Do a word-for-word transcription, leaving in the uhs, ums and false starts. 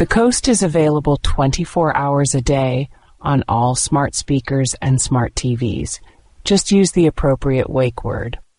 The Coast is available twenty-four hours a day on all smart speakers and smart T Vs. Just use the appropriate wake word.